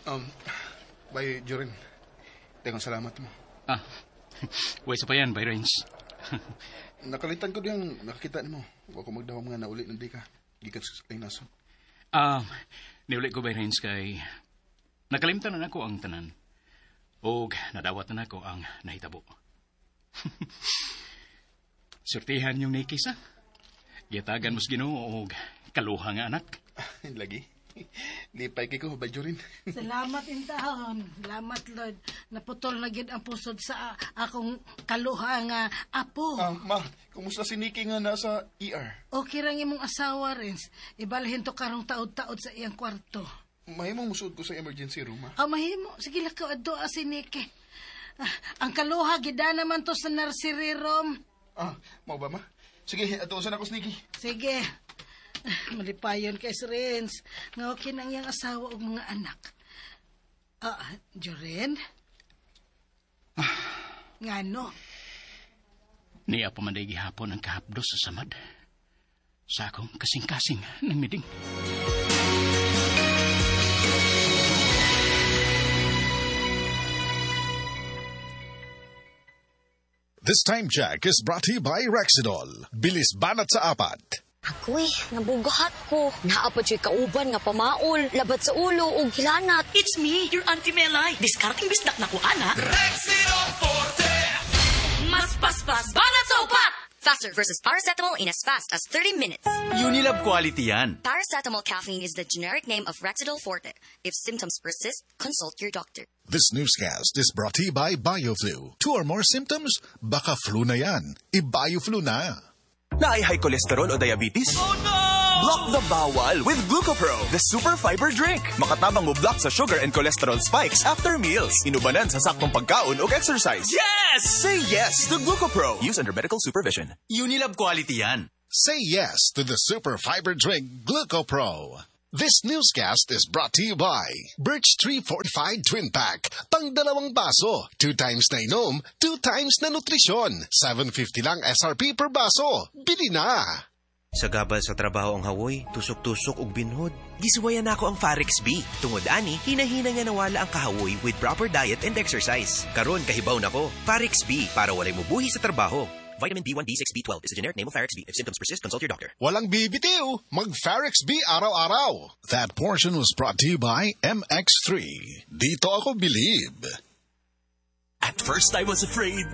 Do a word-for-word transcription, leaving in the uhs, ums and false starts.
Um, Bay Jorin, tayong salamat mo. Ah, way sa pa yan, by range. Nakalitan ko diyang nakakita ni mo. Huwag ko magdawang nga na uli ng di ka. Gikan sa kay naso. Ah, niulit ko by range kay... Nakalimtan na ako ang tanan. O nadawat na ako ang nahitabo. Surtihan yung naikisa. Giyatagan mos Ginoo og kaluha nga anak. Lagi. Lipay kay ko, Bajurin. Salamat intahon. Salamat, Lord. Naputol na gid ang pusod sa akong kaluha nga apo. Ah, ma, kumusta si Nikki nga nasa E R? Okay rang imong asawa, Rins. Ibalhin to karong taod-taod sa iyang kwarto. Mahimong musud ko sa emergency room, ha? Ah, mahimo. Sige lang ka, addoa si Nikki. Ah, ang kaluha, gida naman to sa nursery room. Ah, mau ba, ma? Sige, atuusan ako si Nikki. Sige. Malipayon kay si Rins. Nga okay nang iyang asawa o mga anak. Ah, Jorin? Nga no? Niya pa man day gihapon ang kahapdos sa samad. Sa akong kasing-kasing ng miding. This Time Check is brought to you by Rexidol. Bilis banat sa apat. Ako'y, nabugahat ko. Naapad siya'y kauban nga pamaol, labat sa ulo o gilanat. It's me, your Auntie Melay. Discarding bisdak na ko, ana. Rexidol Forte! Mas paspas, banat sa upat! Faster versus paracetamol in as fast as thirty minutes. Unilab quality yan. Paracetamol caffeine is the generic name of Rexidol Forte. If symptoms persist, consult your doctor. This newscast is brought to you by BioFlu. Two or more symptoms? Baka flu na yan. I-BioFlu na. Na ay high cholesterol o diabetes? Oh no! Block the bawal with Glucopro, the super fiber drink. Makatabang mo block sa sugar and cholesterol spikes after meals. Inubanan sa saktong pagkaon o exercise. Yes! Say yes to Glucopro. Use under medical supervision. Unilab quality yan. Say yes to the super fiber drink Glucopro. This newscast is brought to you by Birch Tree Fortified Twin Pack. Pang dalawang baso. Two times na inom, two times na nutrisyon. seven fifty lang S R P per baso. Bili na! Sa gabal sa trabaho ang hawoy, tusok-tusok ug binhod. Gisuwayan nako ang Farex B. Tungod ani, hinahina nga nawala ang kahawoy with proper diet and exercise. Karon kahibaw nako, Farex B para walay mubuhi sa trabaho. Vitamin B one, B six, B twelve is a generic name of Farex B. If symptoms persist, consult your doctor. Walang bibitiw, mag-Farex B araw-araw. That portion was brought to you by M X three. Dito ako bilib. At first I was afraid,